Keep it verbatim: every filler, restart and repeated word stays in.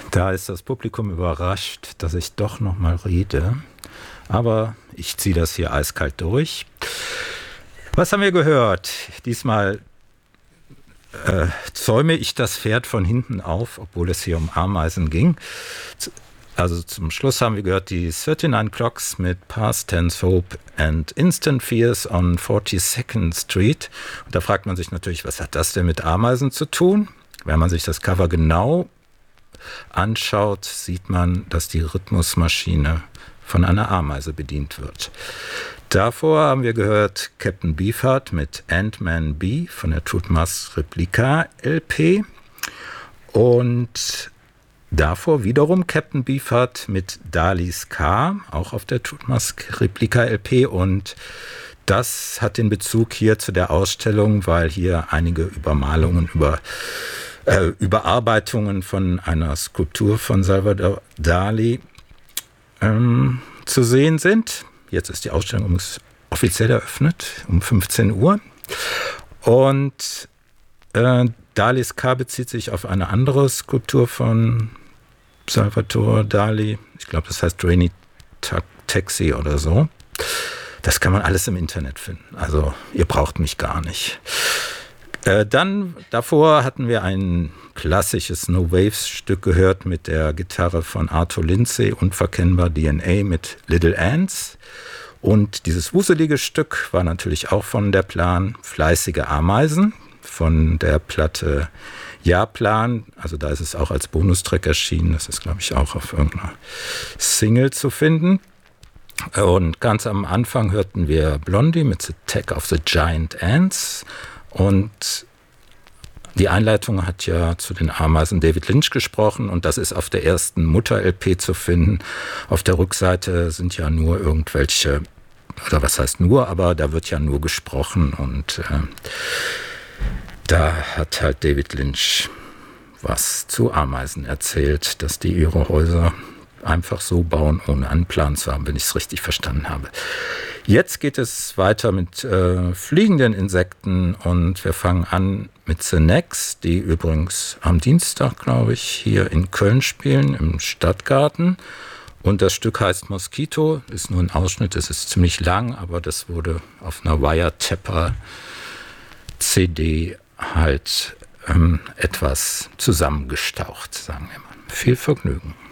Da ist das Publikum überrascht, dass ich doch noch mal rede. Aber ich ziehe das hier eiskalt durch. Was haben wir gehört? Diesmal äh, zäume ich das Pferd von hinten auf, obwohl es hier um Ameisen ging. Also zum Schluss haben wir gehört die thirty-nine Clocks mit Past Tense Hope and Instant Fears on forty-second Street. Und da fragt man sich natürlich, was hat das denn mit Ameisen zu tun? Wenn man sich das Cover genau anschaut, sieht man, dass die Rhythmusmaschine von einer Ameise bedient wird. Davor haben wir gehört Captain Beefheart mit Ant-Man B von der Tutmas Replika L P. Und davor wiederum Captain Beefheart mit Dalis K, auch auf der Tutmas Replika L P. Und das hat den Bezug hier zu der Ausstellung, weil hier einige Übermalungen, über, äh, Überarbeitungen von einer Skulptur von Salvador Dali ähm, zu sehen sind. Jetzt ist die Ausstellung offiziell eröffnet, um fünfzehn Uhr. Und äh, Dalis K bezieht sich auf eine andere Skulptur von Salvatore Dali. Ich glaube, das heißt Rainy Taxi oder so. Das kann man alles im Internet finden. Also ihr braucht mich gar nicht. Äh, dann davor hatten wir ein klassisches No Waves Stück gehört mit der Gitarre von Arthur Lindsay, unverkennbar D N A mit Little Ants. Und dieses wuselige Stück war natürlich auch von der Plan Fleißige Ameisen von der Platte Jahrplan. Also da ist es auch als Bonustrack erschienen. Das ist, glaube ich, auch auf irgendeiner Single zu finden. Und ganz am Anfang hörten wir Blondie mit The Attack of the Giant Ants. Und die Einleitung hat ja zu den Ameisen David Lynch gesprochen und das ist auf der ersten Mutter-L P zu finden. Auf der Rückseite sind ja nur irgendwelche, oder was heißt nur, aber da wird ja nur gesprochen und äh, da hat halt David Lynch was zu Ameisen erzählt, dass die ihre Häuser einfach so bauen, ohne einen Plan zu haben, wenn ich es richtig verstanden habe. Jetzt geht es weiter mit äh, fliegenden Insekten und wir fangen an mit The Next, die übrigens am Dienstag, glaube ich, hier in Köln spielen, im Stadtgarten. Und das Stück heißt Mosquito, ist nur ein Ausschnitt, es ist ziemlich lang, aber das wurde auf einer Wiretapper-C D halt ähm, etwas zusammengestaucht, sagen wir mal. Viel Vergnügen.